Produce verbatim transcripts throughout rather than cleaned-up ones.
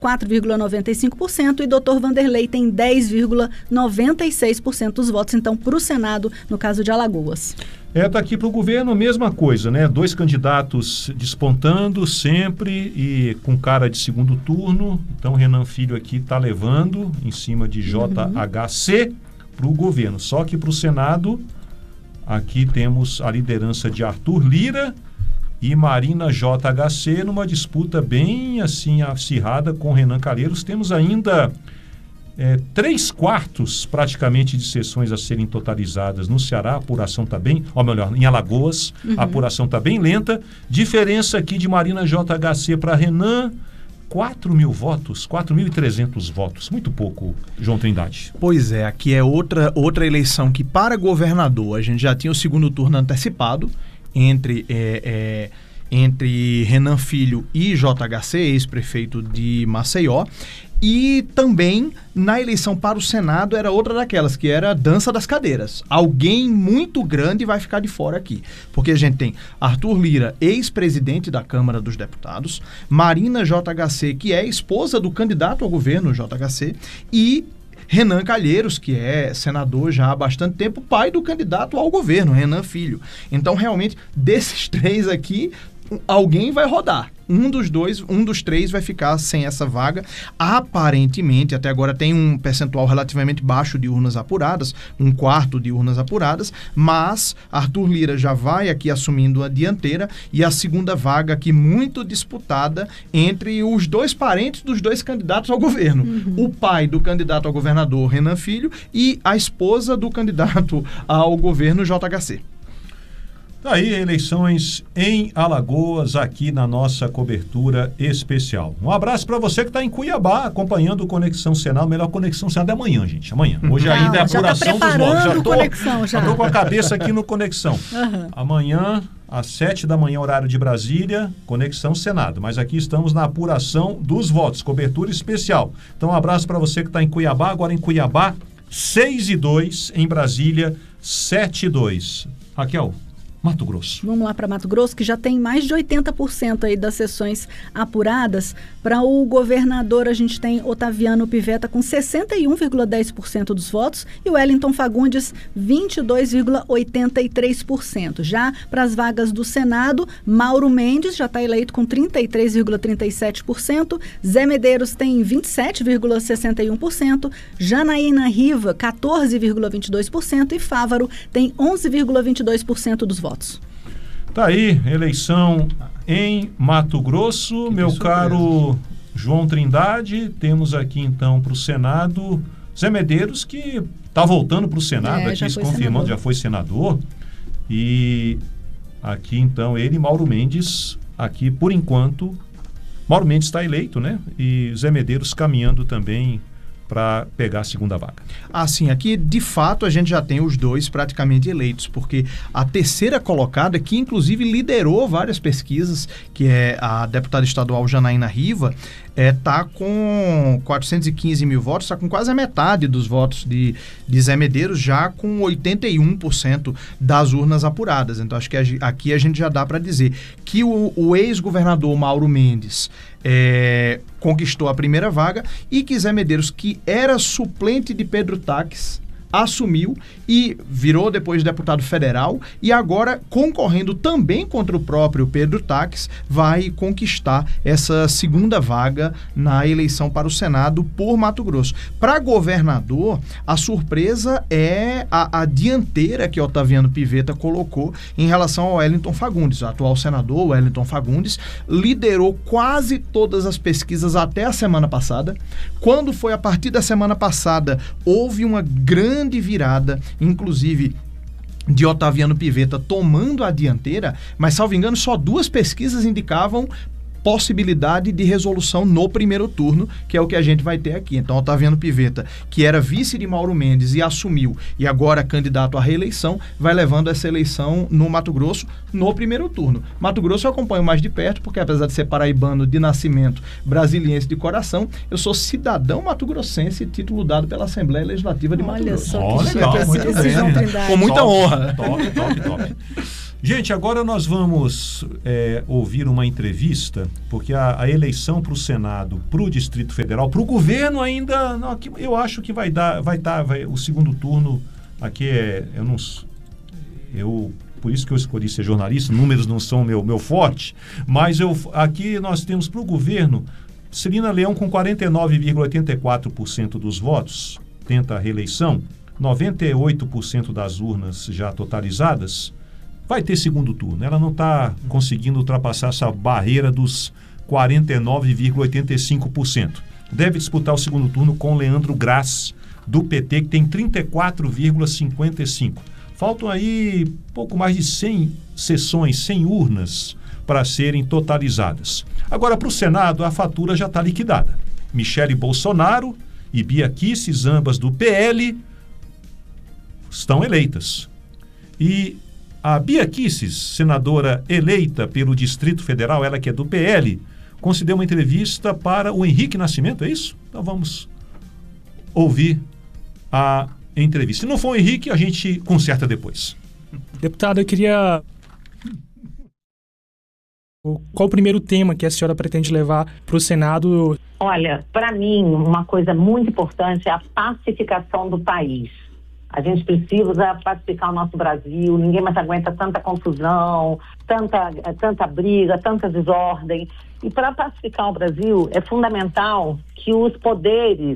quatro vírgula noventa e cinco por cento, e doutor Vanderlei tem dez vírgula noventa e seis por cento dos votos, então, para o Senado, no caso de Alagoas. É, tá aqui para o governo a mesma coisa, né? Dois candidatos despontando sempre e com cara de segundo turno. Então, Renan Filho aqui está levando em cima de J H C para o governo. Só que para o Senado, aqui temos a liderança de Arthur Lira e Marina J H C numa disputa bem assim acirrada com Renan Calheiros. Temos ainda é, três quartos praticamente de sessões a serem totalizadas no Ceará. A apuração está bem, ou melhor, em Alagoas, uhum. a apuração está bem lenta. Diferença aqui de Marina J H C para Renan, quatro mil votos, quatro mil e trezentos votos. Muito pouco, João Trindade. Pois é, aqui é outra, outra eleição que para governador a gente já tinha o segundo turno antecipado, entre, é, é, entre Renan Filho e J H C, ex-prefeito de Maceió. E também na eleição para o Senado era outra daquelas, que era a dança das cadeiras. Alguém muito grande vai ficar de fora aqui. Porque a gente tem Arthur Lira, ex-presidente da Câmara dos Deputados, Marina J H C, que é esposa do candidato ao governo J H C, e Renan Calheiros, que é senador já há bastante tempo, pai do candidato ao governo, Renan Filho. Então, realmente, desses três aqui, alguém vai rodar. Um dos dois, um dos três vai ficar sem essa vaga. Aparentemente, até agora tem um percentual relativamente baixo de urnas apuradas, um quarto de urnas apuradas, mas Arthur Lira já vai aqui assumindo a dianteira e a segunda vaga aqui muito disputada entre os dois parentes dos dois candidatos ao governo. Uhum. O pai do candidato ao governador, Renan Filho, e a esposa do candidato ao governo, J H C. Tá aí, eleições em Alagoas, aqui na nossa cobertura especial. Um abraço para você que está em Cuiabá, acompanhando o Conexão Senado. Melhor Conexão Senado é amanhã, gente. Amanhã. Hoje Não, ainda é a apuração tá dos votos. Já tô, Conexão, já. já tô com a cabeça aqui no Conexão. Uhum. Amanhã, às sete da manhã, horário de Brasília, Conexão Senado. Mas aqui estamos na apuração dos votos, cobertura especial. Então, um abraço para você que está em Cuiabá. Agora em Cuiabá, seis e dois. Em Brasília, sete e dois. Raquel, Mato Grosso. Vamos lá para Mato Grosso, que já tem mais de oitenta por cento aí das sessões apuradas. Para o governador, a gente tem Otaviano Pivetta com sessenta e um vírgula dez por cento dos votos e o Wellington Fagundes, vinte e dois vírgula oitenta e três por cento. Já para as vagas do Senado, Mauro Mendes já está eleito com trinta e três vírgula trinta e sete por cento, Zé Medeiros tem vinte e sete vírgula sessenta e um por cento, Janaína Riva, quatorze vírgula vinte e dois por cento e Fávaro tem onze vírgula vinte e dois por cento dos votos. Tá aí, eleição em Mato Grosso, que meu caro João Trindade. Temos aqui então para o Senado Zé Medeiros, que está voltando para o Senado, é, aqui se confirmando, já foi senador. E aqui então ele, Mauro Mendes, aqui por enquanto, Mauro Mendes está eleito, né? E Zé Medeiros caminhando também para pegar a segunda vaga. Ah, sim, aqui de fato a gente já tem os dois praticamente eleitos, porque a terceira colocada, que inclusive liderou várias pesquisas, que é a deputada estadual Janaína Riva, está é, com quatrocentos e quinze mil votos, está com quase a metade dos votos de, de Zé Medeiros, já com oitenta e um por cento das urnas apuradas. Então acho que a, aqui a gente já dá para dizer que o, o ex-governador Mauro Mendes é, conquistou a primeira vaga e que Zé Medeiros, que era suplente de Pedro Taques, assumiu e virou depois deputado federal e agora, concorrendo também contra o próprio Pedro Taques, vai conquistar essa segunda vaga na eleição para o Senado por Mato Grosso. Para governador, a surpresa é a, a dianteira que Otaviano Pivetta colocou em relação ao Wellington Fagundes. O atual senador, Wellington Fagundes, liderou quase todas as pesquisas até a semana passada. Quando foi a partir da semana passada, houve uma grande grande virada, inclusive de Otaviano Pivetta tomando a dianteira, mas, salvo engano, só duas pesquisas indicavam possibilidade de resolução no primeiro turno, que é o que a gente vai ter aqui. Então, Otaviano Pivetta, que era vice de Mauro Mendes e assumiu, e agora candidato à reeleição, vai levando essa eleição no Mato Grosso no primeiro turno. Mato Grosso eu acompanho mais de perto, porque apesar de ser paraibano de nascimento, brasiliense de coração, eu sou cidadão mato-grossense, título dado pela Assembleia Legislativa de Mato Olha Grosso. só, oh, legal, muito bem. Com muita top, honra. Top, top, top. Gente, agora nós vamos é, ouvir uma entrevista, porque a, a eleição para o Senado, para o Distrito Federal, para o governo ainda, não, aqui, eu acho que vai dar, vai dar, vai, o segundo turno aqui é, eu não, eu, por isso que eu escolhi ser jornalista, números não são meu, meu forte, mas eu, aqui nós temos para o governo, Celina Leão com quarenta e nove vírgula oitenta e quatro por cento dos votos, tenta a reeleição, noventa e oito por cento das urnas já totalizadas, vai ter segundo turno. Ela não está conseguindo ultrapassar essa barreira dos quarenta e nove vírgula oitenta e cinco por cento. Deve disputar o segundo turno com Leandro Graz, do P T, que tem trinta e quatro vírgula cinquenta e cinco por cento. Faltam aí pouco mais de cem sessões, cem urnas para serem totalizadas. Agora, para o Senado, a fatura já está liquidada. Michele Bolsonaro e Bia Kicis, ambas do P L, estão eleitas. E a Bia Kicis, senadora eleita pelo Distrito Federal, ela que é do P L, concedeu uma entrevista para o Henrique Nascimento, é isso? Então vamos ouvir a entrevista. Se não for o Henrique, a gente conserta depois. Deputado, eu queria... Qual o primeiro tema que a senhora pretende levar para o Senado? Olha, para mim, uma coisa muito importante é a pacificação do país. A gente precisa pacificar o nosso Brasil, ninguém mais aguenta tanta confusão, tanta, tanta briga, tanta desordem. E para pacificar o Brasil, é fundamental que os poderes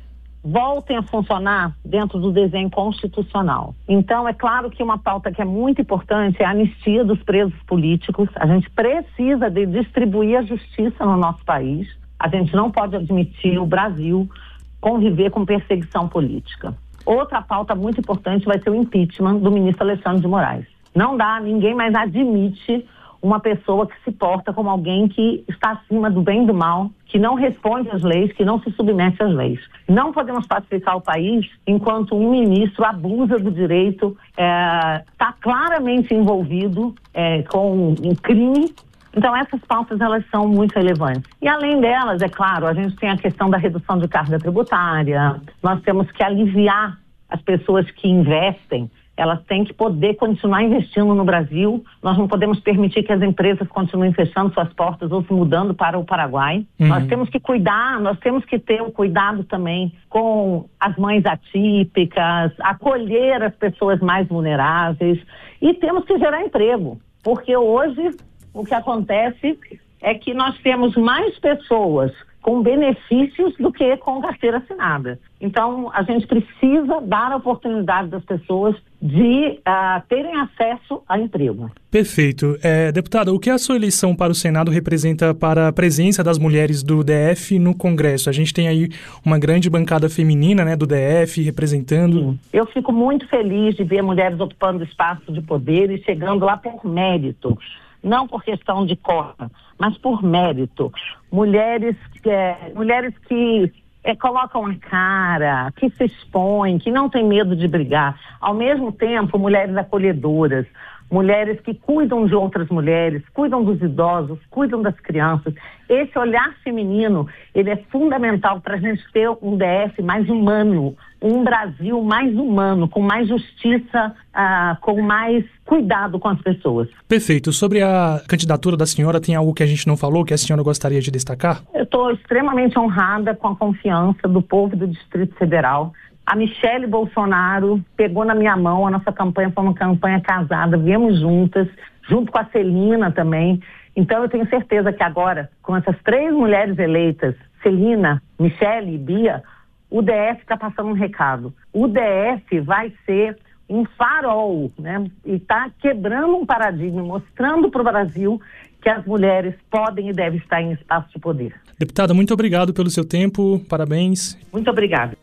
voltem a funcionar dentro do desenho constitucional. Então, é claro que uma pauta que é muito importante é a anistia dos presos políticos. A gente precisa de distribuir a justiça no nosso país. A gente não pode admitir o Brasil conviver com perseguição política. Outra pauta muito importante vai ser o impeachment do ministro Alexandre de Moraes. Não dá, ninguém mais admite uma pessoa que se porta como alguém que está acima do bem e do mal, que não responde às leis, que não se submete às leis. Não podemos pacificar o país enquanto um ministro abusa do direito, está é, claramente envolvido é, com um crime. Então, essas pautas, elas são muito relevantes. E, além delas, é claro, a gente tem a questão da redução de carga tributária, nós temos que aliviar as pessoas que investem, elas têm que poder continuar investindo no Brasil. Nós não podemos permitir que as empresas continuem fechando suas portas ou se mudando para o Paraguai. Uhum. Nós temos que cuidar, nós temos que ter o cuidado também com as mães atípicas, acolher as pessoas mais vulneráveis e temos que gerar emprego, porque hoje o que acontece é que nós temos mais pessoas com benefícios do que com carteira assinada. Então, a gente precisa dar a oportunidade das pessoas de uh, terem acesso a emprego. Perfeito. É, deputada, o que a sua eleição para o Senado representa para a presença das mulheres do D F no Congresso? A gente tem aí uma grande bancada feminina, né, do D F representando... Sim. Eu fico muito feliz de ver mulheres ocupando espaço de poder e chegando lá por mérito. Não por questão de cota, mas por mérito. Mulheres, é, mulheres que é, colocam a cara, que se expõem, que não têm medo de brigar. Ao mesmo tempo, mulheres acolhedoras, mulheres que cuidam de outras mulheres, cuidam dos idosos, cuidam das crianças. Esse olhar feminino, ele é fundamental para a gente ter um D F mais humano, um Brasil mais humano, com mais justiça, uh, com mais cuidado com as pessoas. Perfeito. Sobre a candidatura da senhora, tem algo que a gente não falou, que a senhora gostaria de destacar? Eu estou extremamente honrada com a confiança do povo do Distrito Federal. A Michele Bolsonaro pegou na minha mão, a nossa campanha foi uma campanha casada, viemos juntas, junto com a Celina também. Então eu tenho certeza que agora, com essas três mulheres eleitas, Celina, Michele e Bia, o D F está passando um recado. O D F vai ser um farol, né? E está quebrando um paradigma, mostrando para o Brasil que as mulheres podem e devem estar em espaço de poder. Deputada, muito obrigado pelo seu tempo, parabéns. Muito obrigada.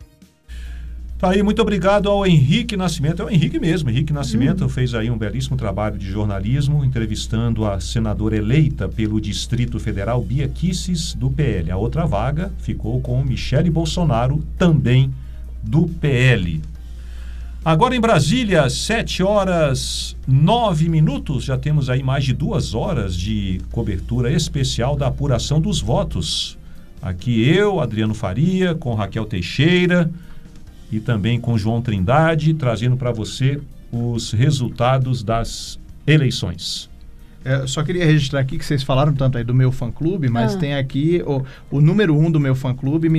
Tá aí, muito obrigado ao Henrique Nascimento, é o Henrique mesmo, Henrique Nascimento uhum. fez aí um belíssimo trabalho de jornalismo, entrevistando a senadora eleita pelo Distrito Federal, Bia Kicis, do P L. A outra vaga ficou com Michele Bolsonaro, também do P L. Agora em Brasília, sete horas nove minutos, já temos aí mais de duas horas de cobertura especial da apuração dos votos. Aqui eu, Adriano Faria, com Raquel Teixeira e também com João Trindade, trazendo para você os resultados das eleições. É, só queria registrar aqui que vocês falaram tanto aí do meu fã-clube, mas Ah. tem aqui o, o número um do meu fã-clube,